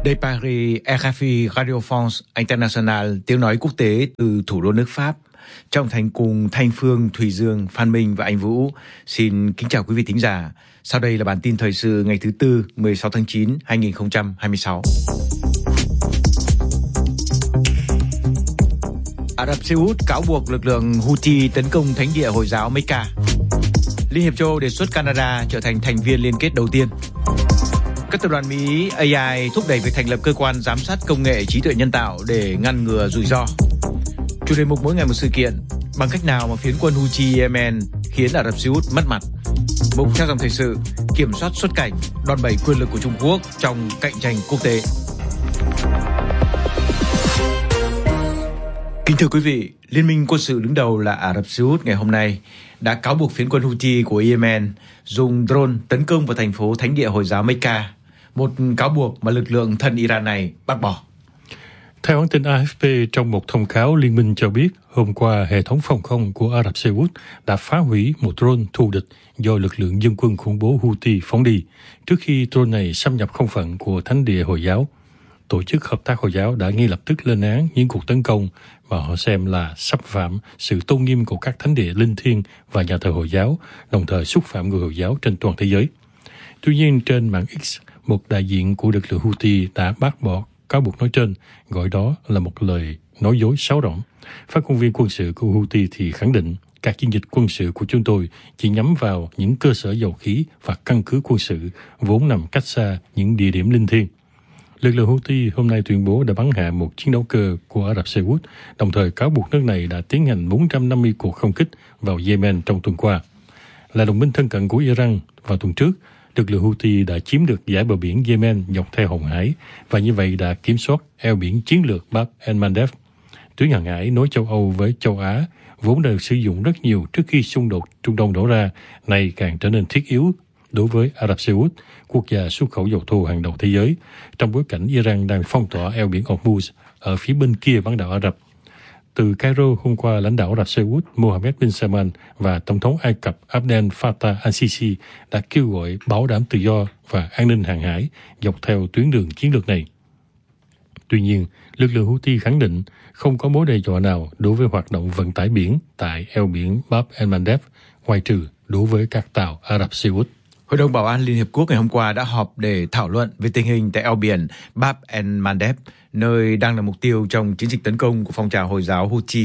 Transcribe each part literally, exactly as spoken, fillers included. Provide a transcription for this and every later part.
De Paris, R F I Radio France International, tiếng nói quốc tế từ thủ đô nước Pháp. Trong thành cùng Thanh Phương, Thùy Dương, Phan Minh và Anh Vũ xin kính chào quý vị thính giả. Sau đây là bản tin thời sự ngày thứ Tư, mười sáu tháng chín, hai nghìn không trăm hai mươi sáu. Ả Rập Xê Út cáo buộc lực lượng Houthi tấn công thánh địa Hồi giáo Mecca. Liên hiệp châu Âu đề xuất Canada trở thành thành viên liên kết đầu tiên. Các tập đoàn Mỹ A I thúc đẩy việc thành lập cơ quan giám sát công nghệ trí tuệ nhân tạo để ngăn ngừa rủi ro. Chủ đề mục mỗi ngày một sự kiện, bằng cách nào mà phiến quân Houthi Yemen khiến Ả Rập Xê Út mất mặt. Mục theo dòng thời sự, kiểm soát xuất cảnh, đòn bẩy quyền lực của Trung Quốc trong cạnh tranh quốc tế. Kính thưa quý vị, Liên minh quân sự đứng đầu là Ả Rập Xê Út ngày hôm nay đã cáo buộc phiến quân Houthi của Yemen dùng drone tấn công vào thành phố thánh địa Hồi giáo Mecca, một cáo buộc mà lực lượng thân Iran này bác bỏ. Theo hãng tin A F P, trong một thông cáo, Liên minh cho biết hôm qua hệ thống phòng không của Ả Rập Xê Út đã phá hủy một drone thù địch do lực lượng dân quân khủng bố Houthi phóng đi, trước khi drone này xâm nhập không phận của thánh địa Hồi giáo. Tổ chức Hợp tác Hồi giáo đã ngay lập tức lên án những cuộc tấn công mà họ xem là xâm phạm sự tôn nghiêm của các thánh địa linh thiêng và nhà thờ Hồi giáo, đồng thời xúc phạm người Hồi giáo trên toàn thế giới. Tuy nhiên, trên mạng X, một đại diện của lực lượng Houthi đã bác bỏ cáo buộc nói trên, gọi đó là một lời nói dối sáo rỗng. Phát ngôn viên quân sự của Houthi thì khẳng định các chiến dịch quân sự của chúng tôi chỉ nhắm vào những cơ sở dầu khí và căn cứ quân sự vốn nằm cách xa những địa điểm linh thiêng. Lực lượng Houthi hôm nay tuyên bố đã bắn hạ một chiến đấu cơ của Ả Rập Xê Út, đồng thời cáo buộc nước này đã tiến hành bốn trăm năm mươi cuộc không kích vào Yemen trong tuần qua. Là đồng minh thân cận của Iran, vào tuần trước, lực lượng Houthi đã chiếm được dải bờ biển Yemen dọc theo Hồng Hải và như vậy đã kiểm soát eo biển chiến lược Bab el-Mandeb. Tuyến hàng hải nối châu Âu với châu Á, vốn đã được sử dụng rất nhiều trước khi xung đột Trung Đông nổ ra, nay càng trở nên thiết yếu đối với Ả Rập Xê Út, quốc gia xuất khẩu dầu thô hàng đầu thế giới, trong bối cảnh Iran đang phong tỏa eo biển Hormuz ở phía bên kia bán đảo Ả Rập. Từ Cairo hôm qua, lãnh đạo Ả Rập Xê Út Mohammed bin Salman và Tổng thống Ai Cập Abdel Fattah al-Sisi đã kêu gọi bảo đảm tự do và an ninh hàng hải dọc theo tuyến đường chiến lược này. Tuy nhiên, lực lượng Houthi khẳng định không có mối đe dọa nào đối với hoạt động vận tải biển tại eo biển Bab el-Mandeb, ngoại trừ đối với các tàu Ả Rập Xê Út. Hội đồng Bảo an Liên Hiệp Quốc ngày hôm qua đã họp để thảo luận về tình hình tại eo biển Bab el-Mandeb, nơi đang là mục tiêu trong chiến dịch tấn công của phong trào Hồi giáo Houthi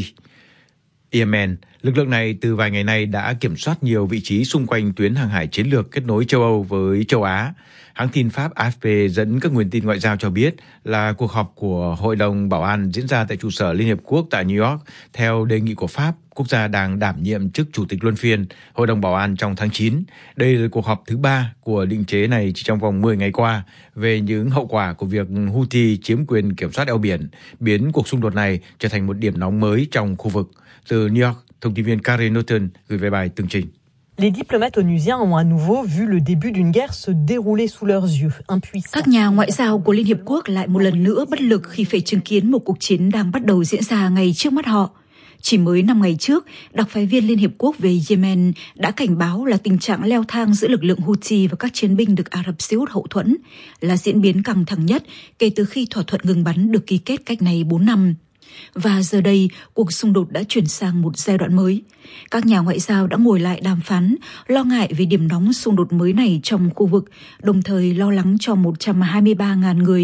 Yemen. Lực lượng này từ vài ngày nay đã kiểm soát nhiều vị trí xung quanh tuyến hàng hải chiến lược kết nối châu Âu với châu Á. Hãng tin Pháp A F P dẫn các nguồn tin ngoại giao cho biết là cuộc họp của Hội đồng Bảo an diễn ra tại trụ sở Liên Hiệp Quốc tại New York theo đề nghị của Pháp, quốc gia đang đảm nhiệm chức Chủ tịch luân phiên Hội đồng Bảo an trong tháng chín. Đây là cuộc họp thứ ba của định chế này chỉ trong vòng mười ngày qua về những hậu quả của việc Houthi chiếm quyền kiểm soát eo biển, biến cuộc xung đột này trở thành một điểm nóng mới trong khu vực. Từ New York, thông tin viên Karen Norton gửi về bài tường trình. Les diplomates onusiens ont à nouveau vu le début d'une guerre se dérouler sous leurs yeux, impuissants. Các nhà ngoại giao của Liên Hiệp Quốc lại một lần nữa bất lực khi phải chứng kiến một cuộc chiến đang bắt đầu diễn ra ngay trước mắt họ. Chỉ mới năm ngày trước, đặc phái viên Liên Hiệp Quốc về Yemen đã cảnh báo là tình trạng leo thang giữa lực lượng Houthi và các chiến binh được Ả Rập Xê Út hậu thuẫn là diễn biến căng thẳng nhất kể từ khi thỏa thuận ngừng bắn được ký kết cách này bốn năm. Và giờ đây, cuộc xung đột đã chuyển sang một giai đoạn mới. Các nhà ngoại giao đã ngồi lại đàm phán, lo ngại về điểm nóng xung đột mới này trong khu vực, đồng thời lo lắng cho một trăm hai mươi ba nghìn người